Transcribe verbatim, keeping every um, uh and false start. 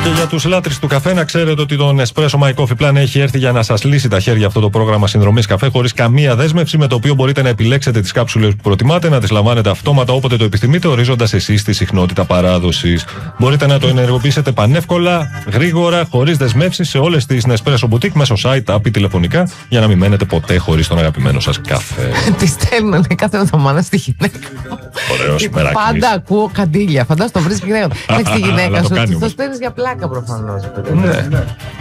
Και για τους λάτρεις του καφέ, να ξέρετε ότι το Nespresso My Coffee Plan έχει έρθει για να σας λύσει τα χέρια αυτό το πρόγραμμα συνδρομής καφέ χωρίς καμία δέσμευση, με το οποίο μπορείτε να επιλέξετε τις κάψουλες που προτιμάτε, να τις λαμβάνετε αυτόματα όποτε το επιθυμείτε, ορίζοντας εσείς τη συχνότητα παράδοσης. Μπορείτε να το ενεργοποιήσετε πανεύκολα, γρήγορα, χωρίς δεσμεύσεις σε όλες τις Nespresso Boutique μέσω site, app ή τηλεφωνικά, για να μην μένετε ποτέ χωρίς τον αγαπημένο σας καφέ. Τη στέλνουν κάθε εβδομάδα στη γυναίκα. Ωραίος μεράκης. Πάντα ακούω καντήλια. Φαντάζομαι το βρίσκει γυναίκα. Εντάξει, τη γυναίκα σου. Το στέλνει για πλάκα προφανώς.